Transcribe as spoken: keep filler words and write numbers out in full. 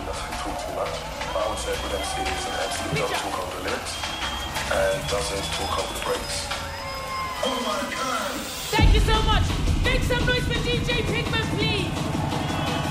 doesn't talk too much. But I would say a good M C is an M C who doesn't talk over the lyrics and doesn't talk over the breaks. Oh my God!